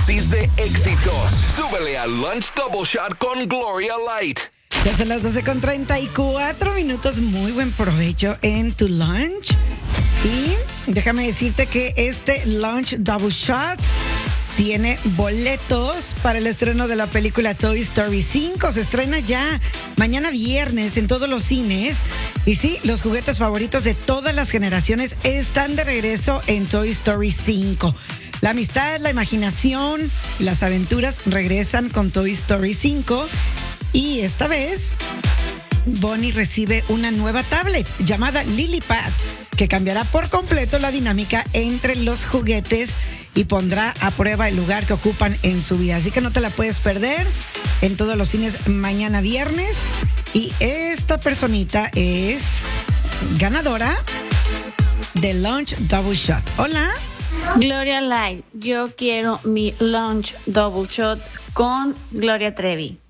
dosis de éxitos. Súbele al Lunch Double Shot con Gloria Light. Ya son las 12:34. Muy buen provecho en tu lunch. Y déjame decirte que este Lunch Double Shot tiene boletos para el estreno de la película Toy Story 5. Se estrena ya mañana viernes en todos los cines. Y sí, los juguetes favoritos de todas las generaciones están de regreso en Toy Story 5. La amistad, la imaginación y las aventuras regresan con Toy Story 5. Y esta vez, Bonnie recibe una nueva tablet llamada LilyPad, que cambiará por completo la dinámica entre los juguetes y pondrá a prueba el lugar que ocupan en su vida. Así que no te la puedes perder en todos los cines mañana viernes. Y esta personita es ganadora de Lunch Double Shot. Hola. Gloria Light, yo quiero mi Lunch Double Shot con Gloria Trevi.